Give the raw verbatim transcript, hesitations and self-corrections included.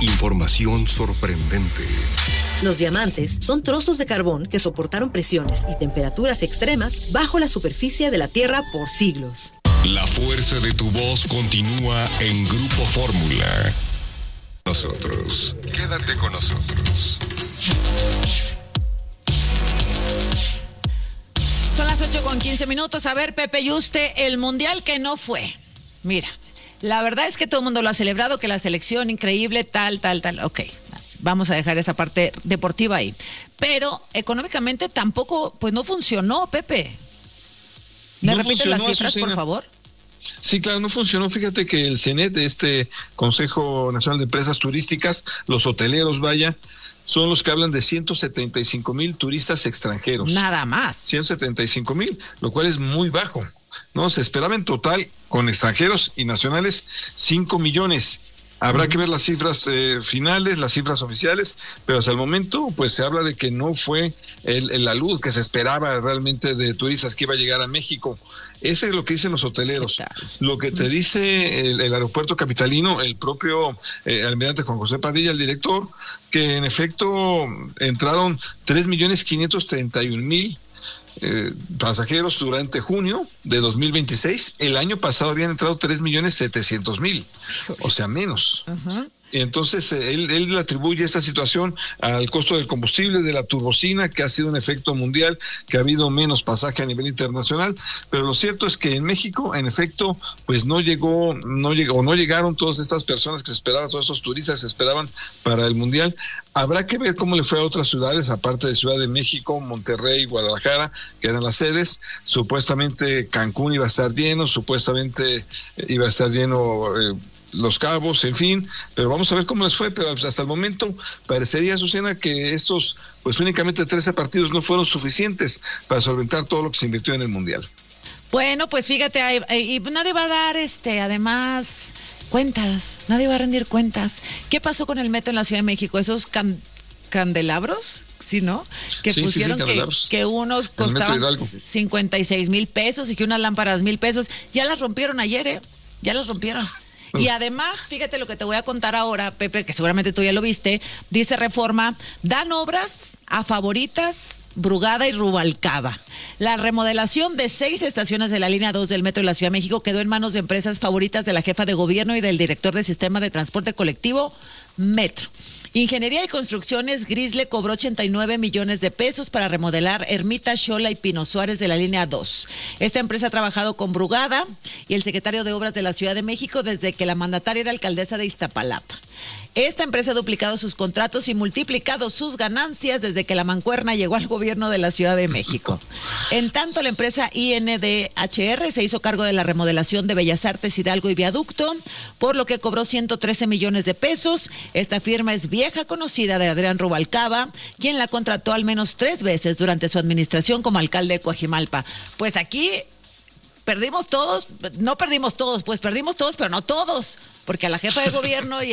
Información sorprendente. Los diamantes son trozos de carbón que soportaron presiones y temperaturas extremas bajo la superficie de la Tierra por siglos. La fuerza de tu voz continúa en Grupo Fórmula. Nosotros. Quédate con nosotros. Son las ocho con quince minutos. A ver, Pepe Yuste, el mundial que no fue. Mira, la verdad es que todo el mundo lo ha celebrado, que la selección increíble, tal, tal, tal. Ok, vamos a dejar esa parte deportiva ahí. Pero económicamente tampoco, pues no funcionó, Pepe. ¿Me no repites las cifras, Azucena, por favor? Sí, claro, no funcionó. Fíjate que el CENET, este Consejo Nacional de Empresas Turísticas, los hoteleros, vaya, son los que hablan de ciento setenta y cinco mil turistas extranjeros. Nada más. ciento setenta y cinco mil, lo cual es muy bajo, ¿no? Se esperaba en total, con extranjeros y nacionales, cinco millones. Habrá que ver las cifras eh, finales, las cifras oficiales, pero hasta el momento pues se habla de que no fue el, el, la luz que se esperaba realmente de turistas que iba a llegar a México. Ese es lo que dicen los hoteleros. Lo que te dice el, el aeropuerto capitalino, el propio eh, almirante Juan José Padilla, el director, que en efecto entraron tres millones quinientos treinta y un mil Eh, pasajeros durante junio de dos mil veintiséis. El año pasado habían entrado tres millones setecientos mil, o sea, menos. Uh-huh. Entonces, eh, él, él atribuye esta situación al costo del combustible, de la turbocina, que ha sido un efecto mundial, que ha habido menos pasaje a nivel internacional, pero lo cierto es que en México, en efecto, pues no llegó, no llegó, o no llegaron todas estas personas que se esperaban, todos estos turistas que se esperaban para el mundial. Habrá que ver cómo le fue a otras ciudades, aparte de Ciudad de México, Monterrey, Guadalajara, que eran las sedes. Supuestamente Cancún iba a estar lleno, supuestamente iba a estar lleno eh, Los Cabos, en fin, pero vamos a ver cómo les fue. Pero hasta el momento parecería, Azucena, que estos, pues únicamente trece partidos no fueron suficientes para solventar todo lo que se invirtió en el Mundial. Bueno, pues fíjate, y nadie va a dar, este, además, cuentas, nadie va a rendir cuentas. ¿Qué pasó con el metro en la Ciudad de México? Esos can, candelabros, ¿sí, no? Que sí, pusieron sí, sí, que, que unos costaban cincuenta y seis mil pesos y que unas lámparas mil pesos. Ya las rompieron ayer, ¿eh? Ya las rompieron. Y además, fíjate lo que te voy a contar ahora, Pepe, que seguramente tú ya lo viste, dice Reforma, dan obras a Favoritas, Brugada y Rubalcaba. La remodelación de seis estaciones de la línea dos del Metro de la Ciudad de México quedó en manos de empresas favoritas de la jefa de gobierno y del director del Sistema de Transporte Colectivo, Metro. Ingeniería y Construcciones Gris le cobró ochenta y nueve millones de pesos para remodelar Ermita, Xola y Pino Suárez de la línea dos. Esta empresa ha trabajado con Brugada y el secretario de Obras de la Ciudad de México desde que la mandataria era alcaldesa de Iztapalapa. Esta empresa ha duplicado sus contratos y multiplicado sus ganancias desde que la mancuerna llegó al gobierno de la Ciudad de México. En tanto, la empresa I N D H R se hizo cargo de la remodelación de Bellas Artes, Hidalgo y Viaducto, por lo que cobró ciento trece millones de pesos. Esta firma es vieja conocida de Adrián Rubalcaba, quien la contrató al menos tres veces durante su administración como alcalde de Coajimalpa. Pues aquí perdimos todos, no perdimos todos, pues perdimos todos, pero no todos, porque a la jefa de gobierno y